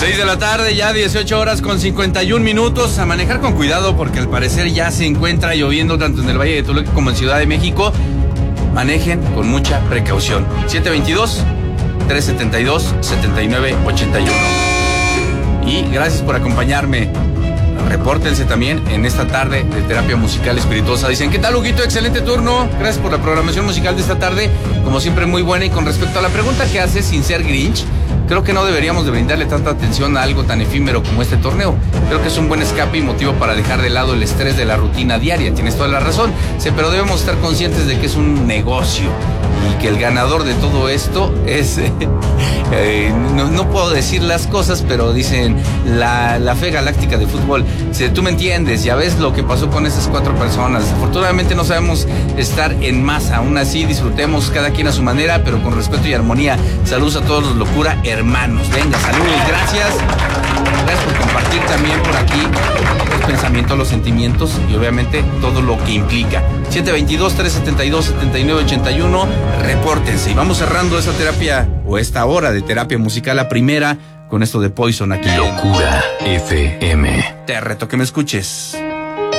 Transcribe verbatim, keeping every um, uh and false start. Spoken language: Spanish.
seis de la tarde, ya dieciocho horas con cincuenta y un minutos. A manejar con cuidado porque al parecer ya se encuentra lloviendo tanto en el Valle de Toluca como en Ciudad de México. Manejen con mucha precaución. siete veintidós, trescientos setenta y dos, setenta y nueve ochenta y uno. Y gracias por acompañarme. Repórtense también en esta tarde de terapia musical espirituosa. Dicen, ¿qué tal, Huguito? Excelente turno. Gracias por la programación musical de esta tarde. Como siempre, muy buena. Y con respecto a la pregunta que hace, sin ser Grinch, creo que no deberíamos de brindarle tanta atención a algo tan efímero como este torneo. Creo que es un buen escape y motivo para dejar de lado el estrés de la rutina diaria. Tienes toda la razón. Sí, pero debemos estar conscientes de que es un negocio y que el ganador de todo esto es... Eh, no, no puedo decir las cosas, pero dicen la, la fe galáctica de fútbol. Si tú me entiendes, ya ves lo que pasó con esas cuatro personas. Afortunadamente no sabemos estar en masa. Aún así disfrutemos cada quien a su manera, pero con respeto y armonía. Saludos a todos los locura hermanos. Venga, saludos, gracias. Gracias por compartir también por aquí los pensamientos, los sentimientos y obviamente todo lo que implica. siete veintidós, trescientos setenta y dos, setenta y nueve ochenta y uno. Repórtense y vamos cerrando esta terapia o esta hora de terapia musical, la primera, con esto de Poison aquí. Locura F M. Te reto que me escuches.